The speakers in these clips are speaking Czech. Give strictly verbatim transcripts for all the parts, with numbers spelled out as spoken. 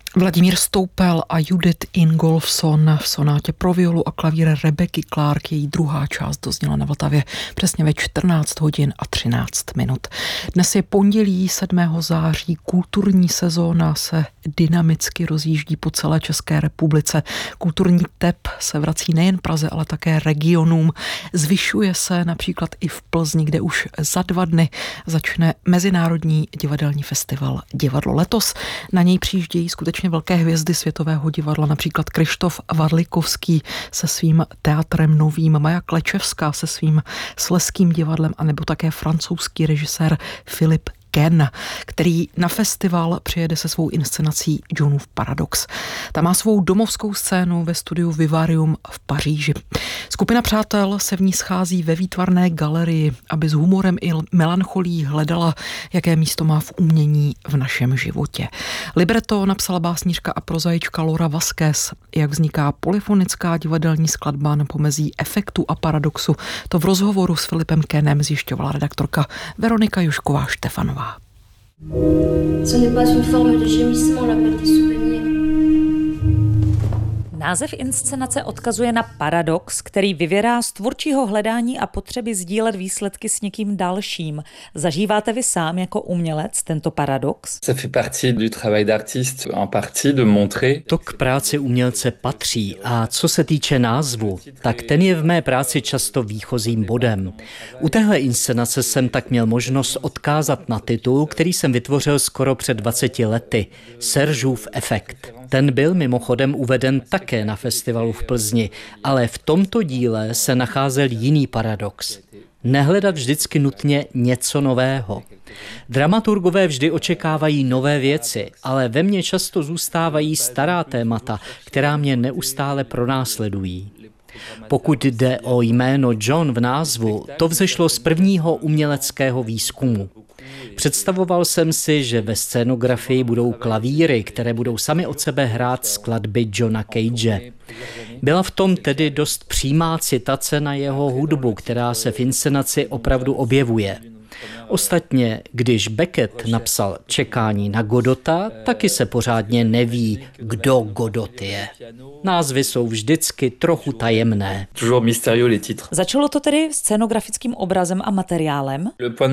Vladimír Stoupel a Judith Ingolfsson v sonátě pro violu a klavír Rebeky Clark. Její druhá část dozněla na Vltavě přesně ve čtrnáct hodin a třináct minut. Dnes je pondělí sedmého září, kulturní sezóna se dynamicky rozjíždí po celé České republice. Kulturní tep se vrací nejen Praze, ale také regionům. Zvyšuje se například i v Plzni, kde už za dva dny začne Mezinárodní divadelní festival Divadlo. Letos na něj přijíždějí skutečně velké hvězdy světového divadla, například Kryštof Varlikovský se svým teatrem novým, Maja Klečevská se svým Slezským divadlem, anebo také francouzský režisér Philippe Ken, který na festival přijede se svou inscenací Johnův paradox. Ta má svou domovskou scénu ve studiu Vivarium v Paříži. Skupina přátel se v ní schází ve výtvarné galerii, aby s humorem i melancholí hledala, jaké místo má v umění v našem životě. Libreto napsala básnířka a prozaička Laura Vázquez. Jak vzniká polyfonická divadelní skladba na pomezí efektu a paradoxu, to v rozhovoru s Filipem Kenem zjišťovala redaktorka Veronika Jušková-Štefanová. Ce n'est pas une forme de gémissement, l'appel des souvenirs. Název inscenace odkazuje na paradox, který vyvěrá z tvůrčího hledání a potřeby sdílet výsledky s někým dalším. Zažíváte vy sám jako umělec tento paradox? Ça fait partie du travail d'artiste, en partie de montrer. To k práci umělce patří a co se týče názvu, tak ten je v mé práci často výchozím bodem. U téhle inscenace jsem tak měl možnost odkázat na titul, který jsem vytvořil skoro před dvaceti lety, Sergeův efekt. Ten byl mimochodem uveden také na festivalu v Plzni, ale v tomto díle se nacházel jiný paradox. Nehledat vždycky nutně něco nového. Dramaturgové vždy očekávají nové věci, ale ve mně často zůstávají stará témata, která mě neustále pronásledují. Pokud jde o jméno John v názvu, to vzešlo z prvního uměleckého výzkumu. Představoval jsem si, že ve scénografii budou klavíry, které budou sami od sebe hrát skladby Johna Cage. Byla v tom tedy dost přímá citace na jeho hudbu, která se v inscenaci opravdu objevuje. Ostatně, když Beckett napsal Čekání na Godota, taky se pořádně neví, kdo Godot je. Názvy jsou vždycky trochu tajemné. Začalo to tedy scénografickým obrazem a materiálem?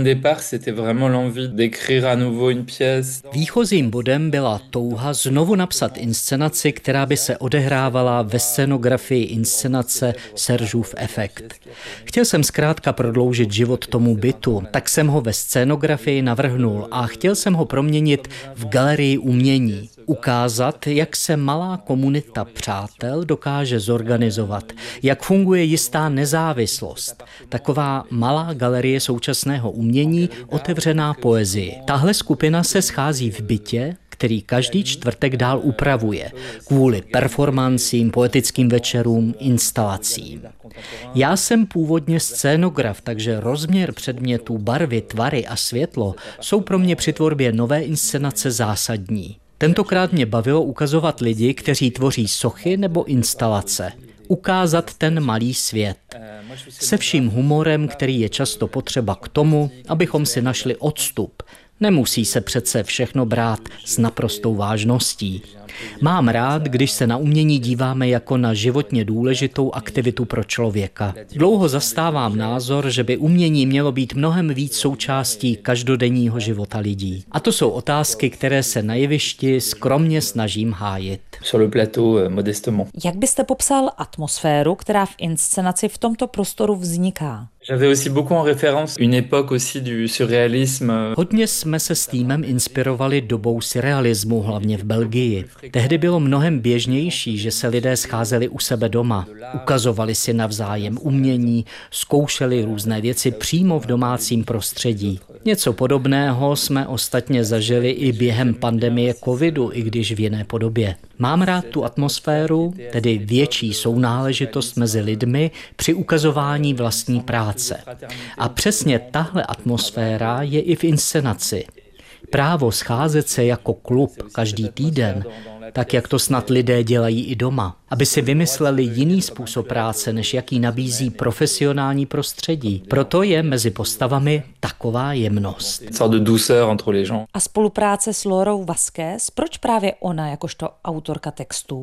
Výchozím bodem byla touha znovu napsat inscenaci, která by se odehrávala ve scénografii inscenace Sergeův efekt. Chtěl jsem zkrátka prodloužit život tomu bytu, tak jsem ho ve scénografii navrhnul a chtěl jsem ho proměnit v galerii umění. Ukázat, jak se malá komunita přátel dokáže zorganizovat, jak funguje jistá nezávislost. Taková malá galerie současného umění otevřená poezii. Tahle skupina se schází v bytě, který každý čtvrtek dál upravuje, kvůli performancím, poetickým večerům, instalacím. Já jsem původně scénograf, takže rozměr předmětů, barvy, tvary a světlo jsou pro mě při tvorbě nové inscenace zásadní. Tentokrát mě bavilo ukazovat lidi, kteří tvoří sochy nebo instalace. Ukázat ten malý svět. Se vším humorem, který je často potřeba k tomu, abychom si našli odstup. Nemusí se přece všechno brát s naprostou vážností. Mám rád, když se na umění díváme jako na životně důležitou aktivitu pro člověka. Dlouho zastávám názor, že by umění mělo být mnohem víc součástí každodenního života lidí. A to jsou otázky, které se na jevišti skromně snažím hájit. Jak byste popsal atmosféru, která v inscenaci v tomto prostoru vzniká? Hodně jsme se s týmem inspirovali dobou surrealismu, hlavně v Belgii. Tehdy bylo mnohem běžnější, že se lidé scházeli u sebe doma, ukazovali si navzájem umění, zkoušeli různé věci přímo v domácím prostředí. Něco podobného jsme ostatně zažili i během pandemie covidu, i když v jiné podobě. Mám rád tu atmosféru, tedy větší sounáležitost mezi lidmi při ukazování vlastní práce. A přesně tahle atmosféra je i v inscenaci. Právo scházet se jako klub každý týden, tak jak to snad lidé dělají i doma, aby si vymysleli jiný způsob práce, než jaký nabízí profesionální prostředí. Proto je mezi postavami taková jemnost. A spolupráce s Laurou Vasquez, proč právě ona jakožto autorka textů?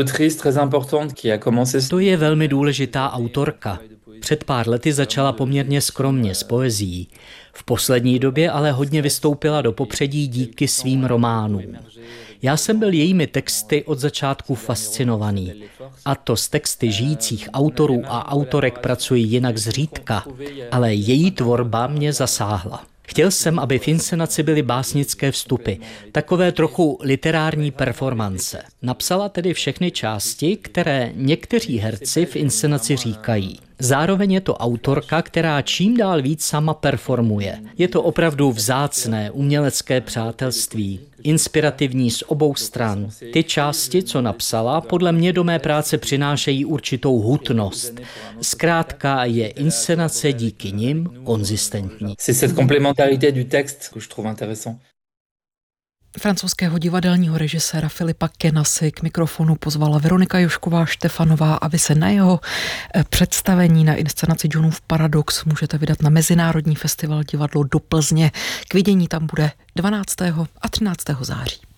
To je velmi důležitá autorka. Před pár lety začala poměrně skromně s poezií. V poslední době ale hodně vystoupila do popředí díky svým románům. Já jsem byl jejími texty od začátku fascinovaný. A to s texty žijících autorů a autorek pracuji jinak zřídka, ale její tvorba mě zasáhla. Chtěl jsem, aby v inscenaci byly básnické vstupy, takové trochu literární performance. Napsala tedy všechny části, které někteří herci v inscenaci říkají. Zároveň je to autorka, která čím dál víc sama performuje. Je to opravdu vzácné umělecké přátelství, inspirativní z obou stran. Ty části, co napsala, podle mě do mé práce přinášejí určitou hutnost. Zkrátka je inscenace díky nim konzistentní. Francouzského divadelního režiséra Filipa Kenasi k mikrofonu pozvala Veronika Jošková Štefanová, aby se na jeho představení na inscenaci Johnův paradox můžete vydat na Mezinárodní festival divadlo do Plzně. K vidění tam bude dvanáctého a třináctého září.